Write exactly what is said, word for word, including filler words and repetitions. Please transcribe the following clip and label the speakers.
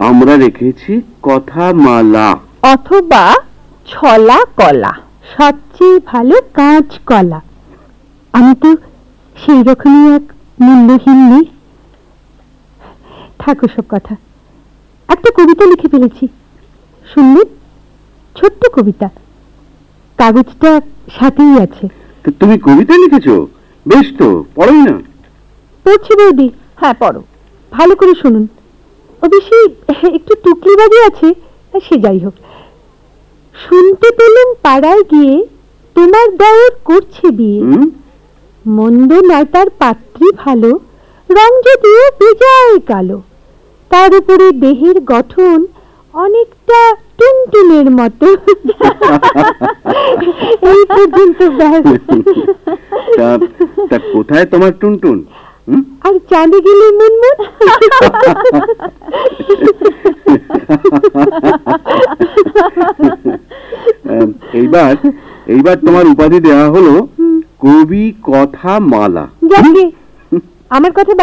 Speaker 1: আমরা রেখেছি কথামালা
Speaker 2: অথবা ছলা কলা, সবচেয়ে ভালো কাঁচ কলা। আমি তো সেই রকমই এক মূল্যহীন নেই। থাকো সব কথা, একটা কবিতা লিখে ফেলেছি, শুনলেন? ছোট্ট কবিতা, কাগজটা সাথেই আছে।
Speaker 1: তুমি কবিতা লিখেছো? বেশ তো, পড়োই না।
Speaker 2: পড়ছি বৌদি। হ্যাঁ পড়ো, ভালো করে শুনুন। অবশ্যই একটু টুকলিবাজি আছে, সে যাই হোক। শুনতে পেলেন পাড়ায় গিয়ে তোমার দেওর করছে বিয়ে, মন্দ নয় তার পাত্রী ভালো, রং যদিও বেজায় কালো, তার উপরে দেহের গঠন অনেকটা টুনটুনের মতো। এই পর্যন্ত ব্যাস।
Speaker 1: তা কোথায় তোমার টুনটুন?
Speaker 2: আর চাঁদে গেলে মুনমুন।
Speaker 1: এইবার এইবার তোমার উপাধি দেওয়া হলো কবি কথামালা।
Speaker 2: যাকে আমার কথা